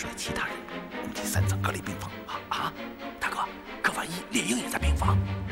了其他人，估计3层隔离病房。啊，大哥，可万一猎鹰也在病房？